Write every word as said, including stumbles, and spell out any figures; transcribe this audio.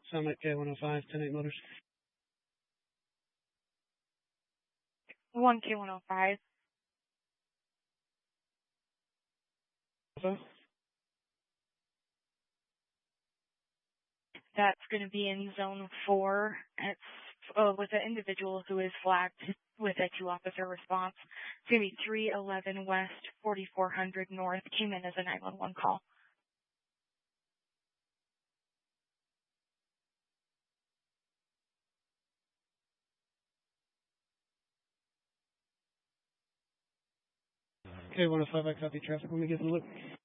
Summit K one oh five, ten eight Motors. one K one oh five. Okay. That's going to be in zone four. It's uh, with an individual who is flagged with a two-officer response. It's going to be three eleven West, forty-four hundred North. Came in as a nine one one call. K one oh five, I copy traffic. Let me get the look.